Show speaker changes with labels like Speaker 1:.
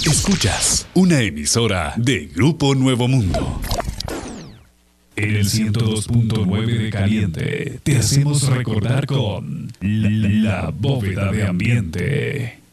Speaker 1: Escuchas una emisora de Grupo Nuevo Mundo. En el 102.9 de Caliente te hacemos recordar con La Bóveda de Ambiente.